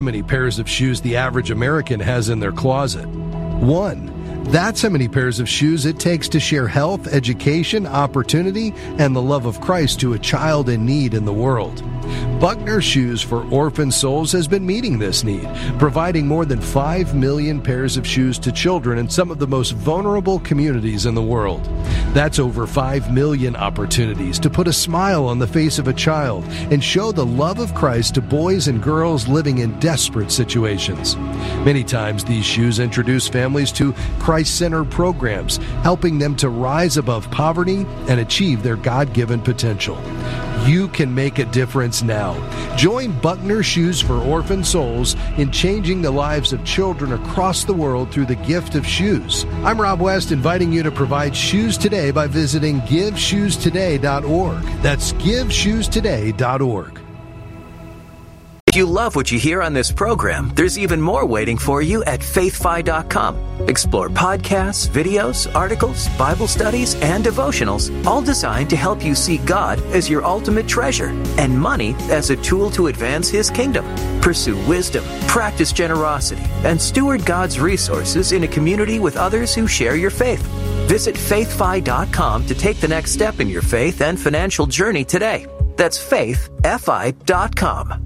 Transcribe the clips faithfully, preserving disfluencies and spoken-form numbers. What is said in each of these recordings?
many pairs of shoes the average American has in their closet. One. That's how many pairs of shoes it takes to share health, education, opportunity, and the love of Christ to a child in need in the world. Buckner Shoes for Orphan Souls has been meeting this need, providing more than five million pairs of shoes to children in some of the most vulnerable communities in the world. That's over five million opportunities to put a smile on the face of a child and show the love of Christ to boys and girls living in desperate situations. Many times these shoes introduce families to Christ-centered programs, helping them to rise above poverty and achieve their God-given potential. You can make a difference now. Join Buckner Shoes for Orphan Souls in changing the lives of children across the world through the gift of shoes. I'm Rob West, inviting you to provide shoes today by visiting give shoes today dot org. That's give shoes today dot org. If you love what you hear on this program, there's even more waiting for you at faith fi dot com. Explore podcasts, videos, articles, Bible studies, and devotionals, all designed to help you see God as your ultimate treasure and money as a tool to advance His kingdom. Pursue wisdom, practice generosity, and steward God's resources in a community with others who share your faith. Visit faith fi dot com to take the next step in your faith and financial journey today. That's faith fi dot com.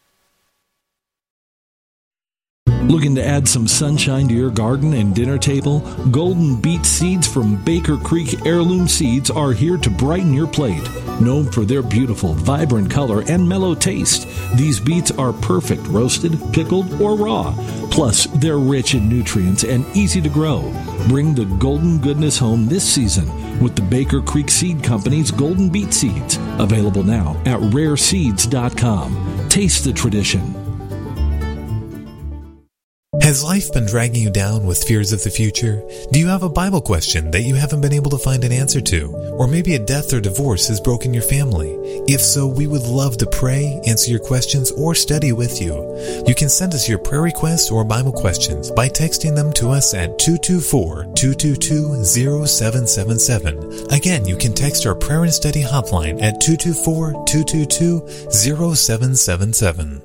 Looking to add some sunshine to your garden and dinner table? Golden Beet seeds from Baker Creek Heirloom Seeds are here to brighten your plate. Known for their beautiful, vibrant color and mellow taste, these beets are perfect roasted, pickled, or raw. Plus, they're rich in nutrients and easy to grow. Bring the golden goodness home this season with the Baker Creek Seed Company's Golden Beet Seeds. Available now at rare seeds dot com. Taste the tradition. Has life been dragging you down with fears of the future? Do you have a Bible question that you haven't been able to find an answer to? Or maybe a death or divorce has broken your family? If so, we would love to pray, answer your questions, or study with you. You can send us your prayer requests or Bible questions by texting them to us at two two four, two two two, zero seven seven seven. Again, you can text our prayer and study hotline at two two four, two two two, zero seven seven seven.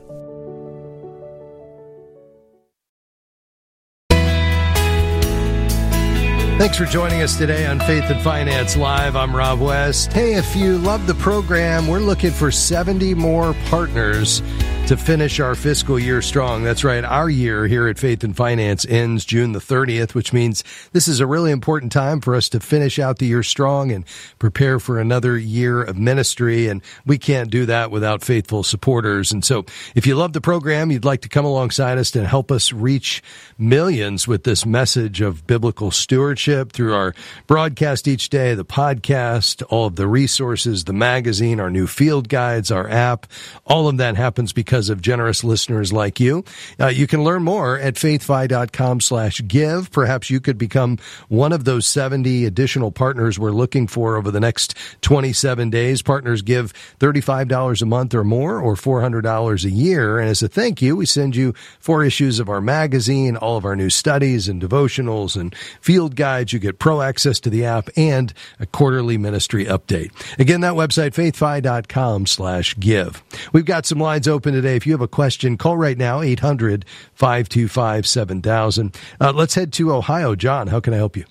Thanks for joining us today on Faith and Finance Live. I'm Rob West. Hey, if you love the program, we're looking for seventy more partners to finish our fiscal year strong. That's right. Our year here at Faith and Finance ends June the thirtieth, which means this is a really important time for us to finish out the year strong and prepare for another year of ministry. And we can't do that without faithful supporters. And so if you love the program, you'd like to come alongside us to help us reach millions with this message of biblical stewardship through our broadcast each day, the podcast, all of the resources, the magazine, our new field guides, our app. All of that happens because Because of generous listeners like you. Uh, you can learn more at faith fi dot com slash give. Perhaps you could become one of those seventy additional partners we're looking for over the next twenty-seven days. Partners give thirty-five dollars a month or more, or four hundred dollars a year. And as a thank you, we send you four issues of our magazine, all of our new studies and devotionals and field guides. You get pro access to the app and a quarterly ministry update. Again, that website, faith fi dot com slash give. We've got some lines open today. If you have a question, call right now, eight hundred, five two five, seven thousand. Uh, let's head to Ohio. John, how can I help you?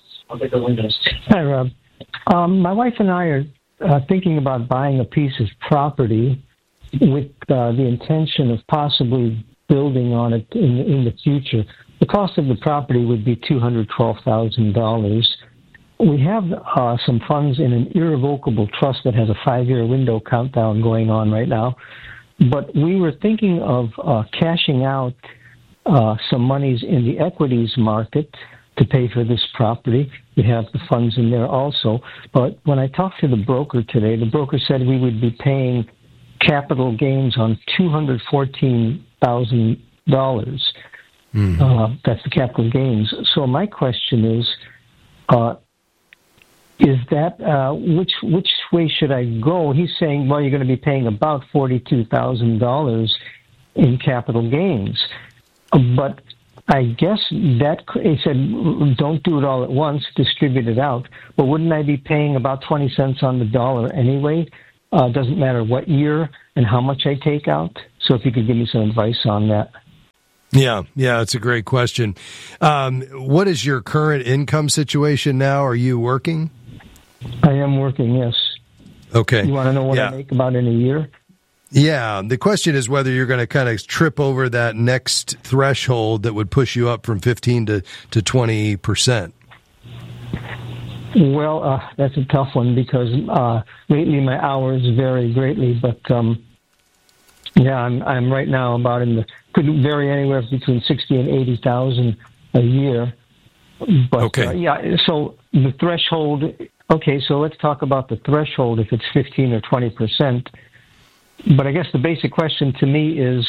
Hi, Rob. Um, my wife and I are uh, thinking about buying a piece of property with uh, the intention of possibly building on it in, in the future. The cost of the property would be two hundred twelve thousand dollars. We have uh, some funds in an irrevocable trust that has a five-year window countdown going on right now. But we were thinking of uh, cashing out uh, some monies in the equities market to pay for this property. We have the funds in there also. But when I talked to the broker today, the broker said we would be paying capital gains on two hundred fourteen thousand dollars. Mm-hmm. Uh, that's the capital gains. So my question is, uh, Is that, uh, which which way should I go? He's saying, well, you're going to be paying about forty-two thousand dollars in capital gains. But I guess that, he said, don't do it all at once, distribute it out. But wouldn't I be paying about twenty cents on the dollar anyway? Uh, doesn't matter what year and how much I take out. So if you could give me some advice on that. Yeah, yeah, it's a great question. Um, what is your current income situation now? Are you working? I am working, yes. Okay. You want to know what yeah. I make about in a year? Yeah, the question is whether you're going to kind of trip over that next threshold that would push you up from fifteen to, to twenty percent. Well, uh, that's a tough one because uh, lately my hours vary greatly, but um, yeah, I'm I'm right now about in the could vary anywhere between sixty and eighty thousand a year. But okay, uh, yeah, so the threshold. Okay, so let's talk about the threshold if it's fifteen or twenty percent. But I guess the basic question to me is,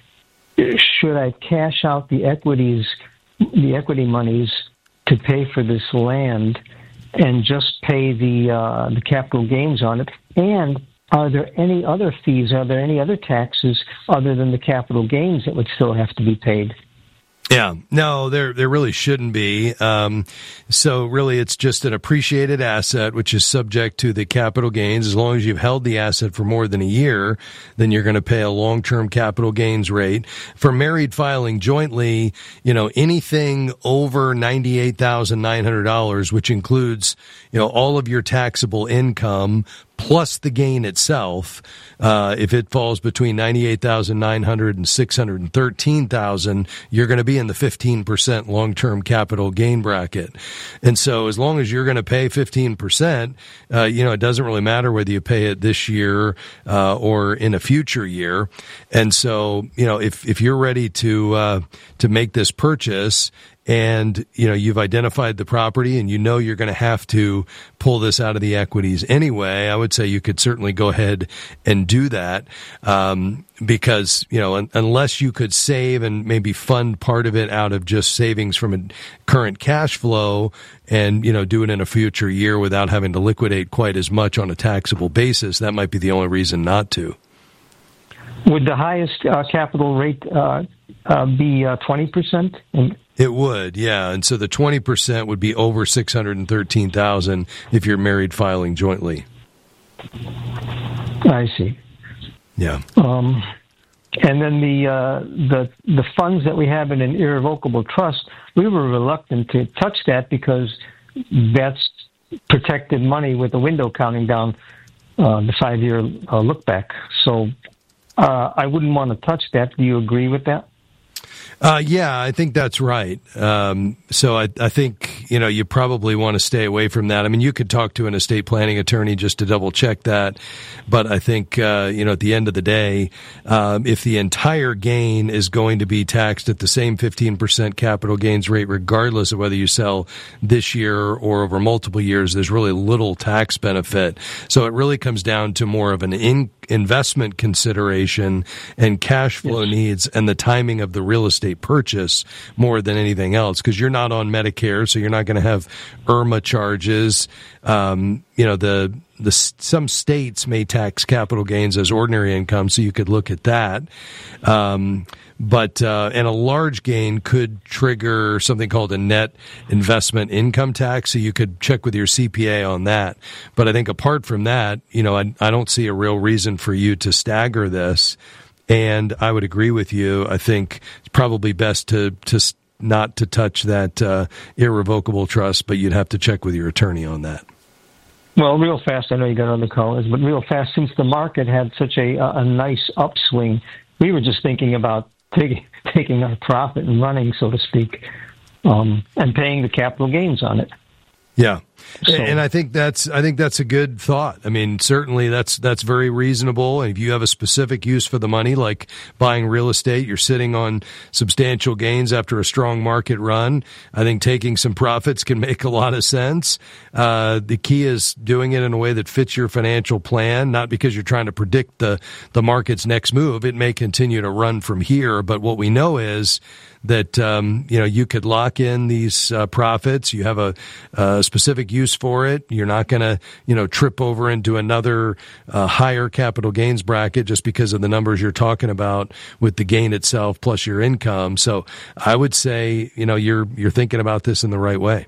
should I cash out the equities, the equity monies to pay for this land and just pay the uh, the capital gains on it? And are there any other fees, are there any other taxes other than the capital gains that would still have to be paid? Yeah, no, there there really shouldn't be. Um, so really, it's just an appreciated asset, which is subject to the capital gains. As long as you've held the asset for more than a year, then you're going to pay a long-term capital gains rate. For married filing jointly, you know, anything over ninety-eight thousand nine hundred dollars, which includes, you know, all of your taxable income plus the gain itself, uh, if it falls between ninety-eight thousand nine hundred dollars and six hundred thirteen thousand dollars, you're going to be in the fifteen percent long-term capital gain bracket. And so as long as you're going to pay fifteen percent, uh, you know, it doesn't really matter whether you pay it this year uh, or in a future year. And so, you know, if, if you're ready to uh, to make this purchase, and, you know, you've identified the property and you know you're going to have to pull this out of the equities anyway, I would say you could certainly go ahead and do that. Um, because, you know, un- unless you could save and maybe fund part of it out of just savings from a current cash flow and, you know, do it in a future year without having to liquidate quite as much on a taxable basis, that might be the only reason not to. Would the highest uh, capital rate uh, uh, be uh, twenty percent? It would, yeah. And so the twenty percent would be over six hundred thirteen thousand dollars if you're married filing jointly. I see. Yeah. Um, and then the uh, the the funds that we have in an irrevocable trust, we were reluctant to touch that because that's protected money with the window counting down uh, the five-year uh, look back. So uh, I wouldn't want to touch that. Do you agree with that? Uh, yeah, I think that's right. Um, so I, I think, you know, you probably want to stay away from that. I mean, you could talk to an estate planning attorney just to double check that. But I think, uh, you know, at the end of the day, um, if the entire gain is going to be taxed at the same fifteen percent capital gains rate, regardless of whether you sell this year or over multiple years, there's really little tax benefit. So it really comes down to more of an in- investment consideration and cash flow yes. needs and the timing of the real estate purchase more than anything else, because you're not on Medicare, so you're not going to have I R M A charges. Um, you know, the the some states may tax capital gains as ordinary income, so you could look at that. Um, but uh, and a large gain could trigger something called a net investment income tax, so you could check with your C P A on that. But I think apart from that, you know, I, I don't see a real reason for you to stagger this. And I would agree with you. I think it's probably best to to not to touch that uh, irrevocable trust, but you'd have to check with your attorney on that. Well, real fast, I know you got other callers, but real fast, since the market had such a a nice upswing, we were just thinking about taking taking our profit and running, so to speak, um, and paying the capital gains on it. Yeah. So, and I think that's I think that's a good thought. I mean, certainly that's that's very reasonable. And if you have a specific use for the money, like buying real estate, you're sitting on substantial gains after a strong market run, I think taking some profits can make a lot of sense. Uh, the key is doing it in a way that fits your financial plan, not because you're trying to predict the, the market's next move. It may continue to run from here, but what we know is that, um, you know, you could lock in these uh, profits. You have a, a specific use for it. You're not going to, you know, trip over into another uh, higher capital gains bracket just because of the numbers you're talking about with the gain itself plus your income. So I would say, you know, you're you're thinking about this in the right way.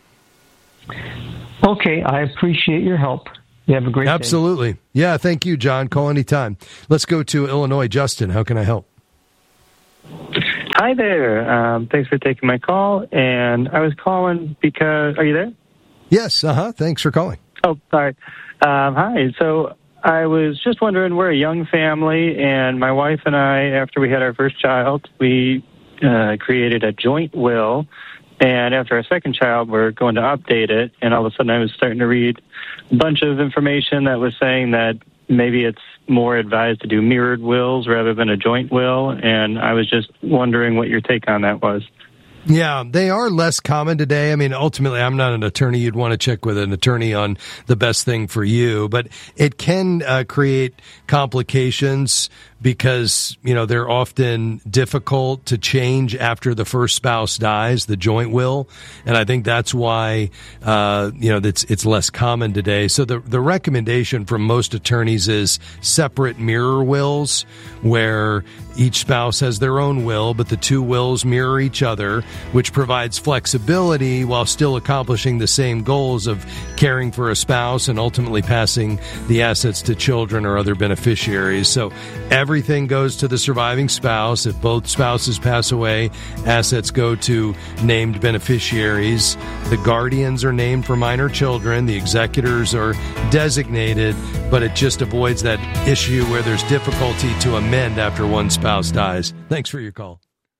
Okay, I appreciate your help. You have a great Absolutely. day. Yeah, thank you, John. Call anytime. Let's go to Illinois. Justin, how can I help? Hi there. Um, thanks for taking my call. And I was calling because... Are you there? Yes, uh-huh. Thanks for calling. Oh, sorry. Um, hi. So I was just wondering, we're a young family, and my wife and I, after we had our first child, we uh, created a joint will. And after our second child, we're going to update it. And all of a sudden, I was starting to read a bunch of information that was saying that maybe it's more advised to do mirrored wills rather than a joint will. And I was just wondering what your take on that was. Yeah, they are less common today. I mean, ultimately, I'm not an attorney. You'd want to check with an attorney on the best thing for you, but it can uh, create complications because, you know, they're often difficult to change after the first spouse dies, the joint will. And I think that's why, uh, you know, it's, it's less common today. So the, the recommendation from most attorneys is separate mirror wills, where each spouse has their own will, but the two wills mirror each other, which provides flexibility while still accomplishing the same goals of caring for a spouse and ultimately passing the assets to children or other beneficiaries. So everything goes to the surviving spouse. If both spouses pass away, assets go to named beneficiaries. The guardians are named for minor children. The executors are designated, but it just avoids that issue where there's difficulty to amend after one spouse dies. Thanks for your call.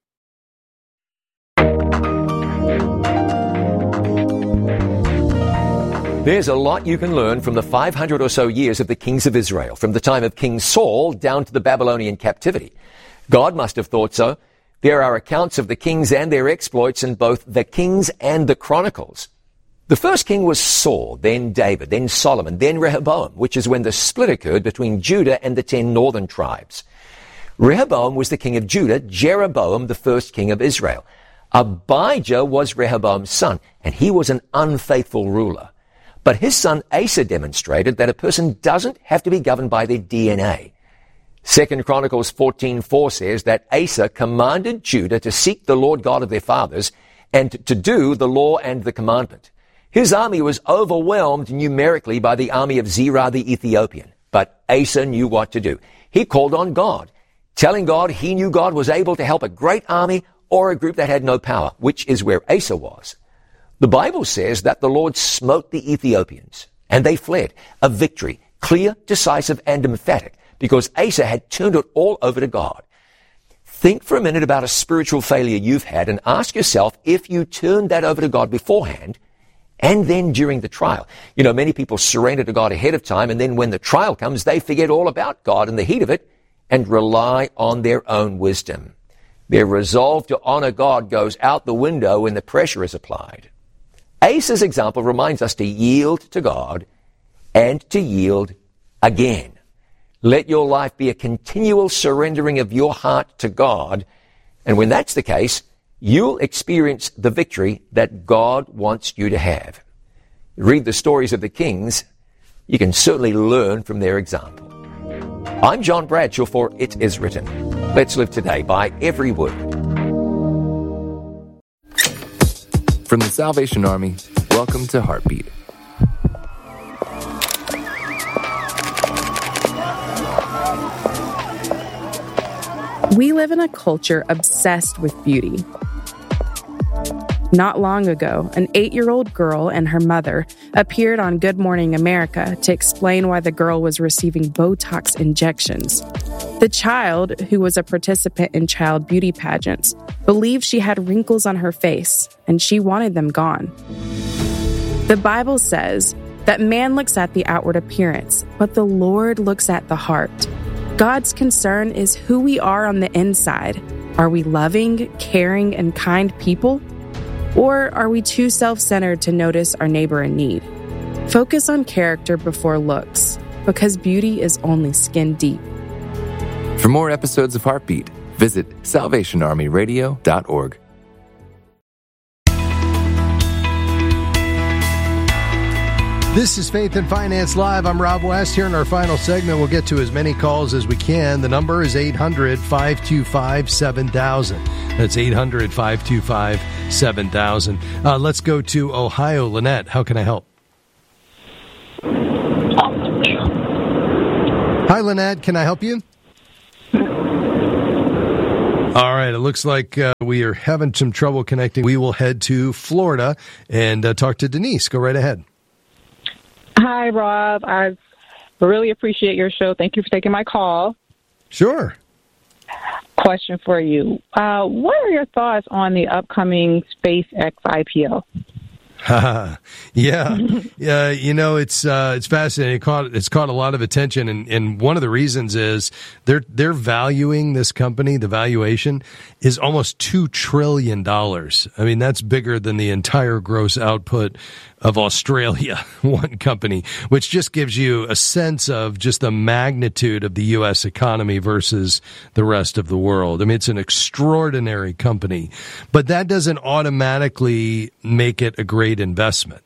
There's a lot you can learn from the five hundred or so years of the kings of Israel, from the time of King Saul down to the Babylonian captivity. God must have thought so. There are accounts of the kings and their exploits in both the Kings and the Chronicles. The first king was Saul, then David, then Solomon, then Rehoboam, which is when the split occurred between Judah and the ten northern tribes. Rehoboam was the king of Judah, Jeroboam the first king of Israel. Abijah was Rehoboam's son, and he was an unfaithful ruler. But his son Asa demonstrated that a person doesn't have to be governed by their D N A. Second Chronicles fourteen four says that Asa commanded Judah to seek the Lord God of their fathers and to do the law and the commandment. His army was overwhelmed numerically by the army of Zerah the Ethiopian, but Asa knew what to do. He called on God, telling God he knew God was able to help a great army or a group that had no power, which is where Asa was. The Bible says that the Lord smote the Ethiopians, and they fled, a victory, clear, decisive, and emphatic, because Asa had turned it all over to God. Think for a minute about a spiritual failure you've had and ask yourself if you turned that over to God beforehand and then during the trial. You know, many people surrender to God ahead of time, and then when the trial comes, they forget all about God in the heat of it and rely on their own wisdom. Their resolve to honor God goes out the window when the pressure is applied. Asa's example reminds us to yield to God and to yield again. Let your life be a continual surrendering of your heart to God, and when that's the case, you'll experience the victory that God wants you to have. Read the stories of the kings. You can certainly learn from their example. I'm John Bradshaw for It Is Written. Let's live today by every word. From the Salvation Army, welcome to Heartbeat. We live in a culture obsessed with beauty. Not long ago, an eight-year-old girl and her mother appeared on Good Morning America to explain why the girl was receiving Botox injections. The child, who was a participant in child beauty pageants, believed she had wrinkles on her face, and she wanted them gone. The Bible says that man looks at the outward appearance, but the Lord looks at the heart. God's concern is who we are on the inside. Are we loving, caring, and kind people? Or are we too self-centered to notice our neighbor in need? Focus on character before looks, because beauty is only skin deep. For more episodes of Heartbeat, visit salvation army radio dot org. This is Faith and Finance Live. I'm Rob West. Here in our final segment, we'll get to as many calls as we can. The number is eight hundred, five two five, seven thousand. That's eight hundred, five two five, seven thousand. Uh, let's go to Ohio. Lynette, how can I help? Hi, Lynette. Can I help you? All right, it looks like uh, we are having some trouble connecting. We will head to Florida and uh, talk to Denise. Go right ahead. Hi, Rob. I really appreciate your show. Thank you for taking my call. Sure. Question for you. Uh, what are your thoughts on the upcoming SpaceX I P O? yeah, yeah. You know, it's uh, it's fascinating. It caught, it's caught a lot of attention, and, and one of the reasons is they're they're valuing this company. The valuation is almost two trillion dollars. I mean, that's bigger than the entire gross output of Australia, one company, which just gives you a sense of just the magnitude of the U S economy versus the rest of the world. I mean, it's an extraordinary company, but that doesn't automatically make it a great investment.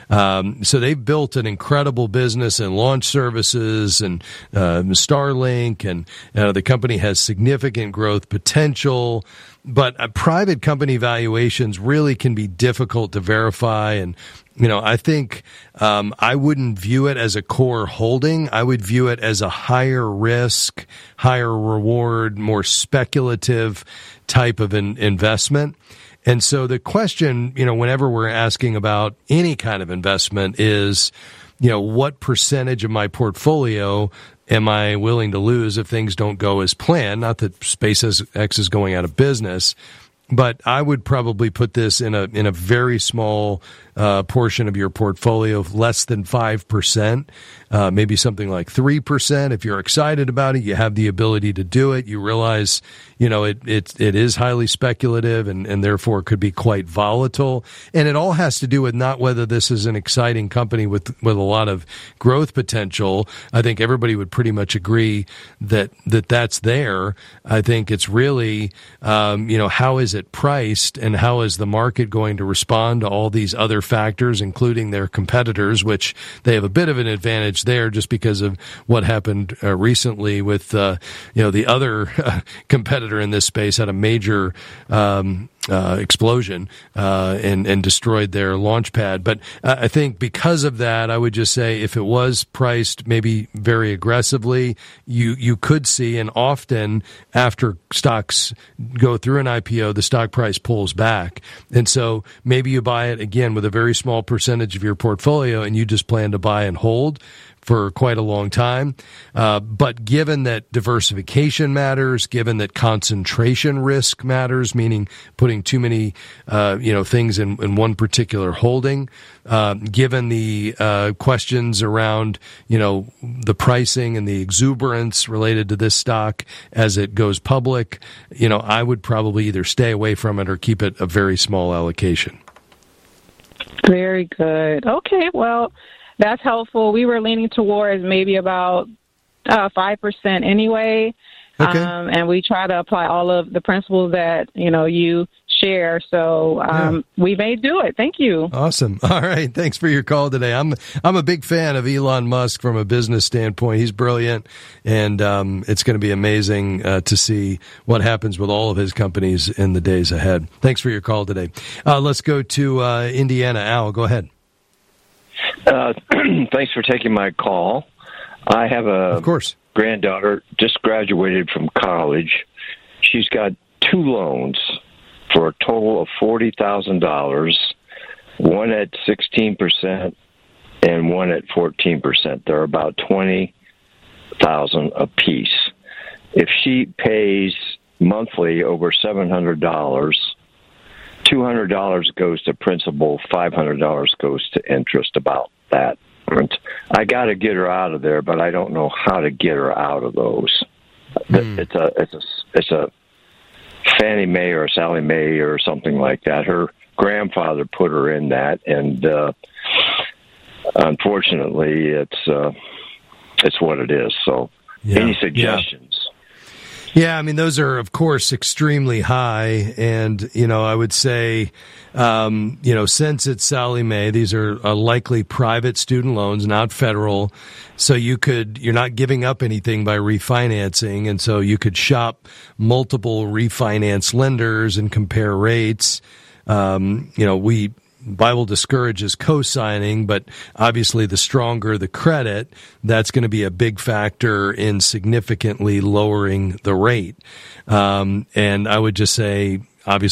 Um, so they've built an incredible business in launch services and uh, Starlink, and uh, the company has significant growth potential. But uh, private company valuations really can be difficult to verify. And, you know, I think um, I wouldn't view it as a core holding. I would view it as a higher risk, higher reward, more speculative type of an investment. And so the question, you know, whenever we're asking about any kind of investment is, you know, what percentage of my portfolio am I willing to lose if things don't go as planned? Not that SpaceX is going out of business, but I would probably put this in a in a very small uh, portion of your portfolio, less than five percent, uh, maybe something like three percent. If you're excited about it, you have the ability to do it. You realize, you know, it it, it is highly speculative and, and therefore could be quite volatile. And it all has to do with not whether this is an exciting company with, with a lot of growth potential. I think everybody would pretty much agree that, that that's there. I think it's really, um, you know, how is it priced and how is the market going to respond to all these other factors, including their competitors, which they have a bit of an advantage there just because of what happened uh, recently with, uh, you know, the other uh, competitor in this space had a major um, uh, explosion uh, and, and destroyed their launch pad. But uh, I think because of that, I would just say if it was priced maybe very aggressively, you, you could see, and often after stocks go through an I P O, the stock price pulls back. And so maybe you buy it again with a very small percentage of your portfolio and you just plan to buy and hold for quite a long time. Uh, but given that diversification matters, given that concentration risk matters, meaning putting too many, uh, you know, things in, in one particular holding, uh, given the, uh, questions around, you know, the pricing and the exuberance related to this stock as it goes public, you know, I would probably either stay away from it or keep it a very small allocation. Very good. Okay, well, that's helpful. We were leaning towards maybe about uh, five percent anyway. Okay. Um, and we try to apply all of the principles that, you know, you share. So um, yeah. we may do it. Thank you. Awesome. All right. Thanks for your call today. I'm I'm a big fan of Elon Musk from a business standpoint. He's brilliant, and um, it's going to be amazing uh, to see what happens with all of his companies in the days ahead. Thanks for your call today. Uh, let's go to uh, Indiana. Al, go ahead. Uh, thanks for taking my call. I have a of course. granddaughter, just graduated from college. She's got two loans for a total of forty thousand dollars, one at sixteen percent and one at fourteen percent. They're about twenty thousand dollars apiece. If she pays monthly over seven hundred dollars, two hundred dollars goes to principal, five hundred dollars goes to interest, about that. I got to get her out of there, but I don't know how to get her out of those. Mm. It's a it's a it's a Fannie Mae or Sally Mae or something like that. Her grandfather put her in that, and uh, unfortunately, it's uh, it's what it is. So, yeah. Any suggestions? Yeah. Yeah, I mean, those are, of course, extremely high. And, you know, I would say, um, you know, since it's Sallie Mae, these are uh, likely private student loans, not federal. So you could, you're not giving up anything by refinancing. And so you could shop multiple refinance lenders and compare rates. Um, you know, we, Bible discourages co-signing, but obviously the stronger the credit, that's going to be a big factor in significantly lowering the rate. Um, and I would just say, obviously,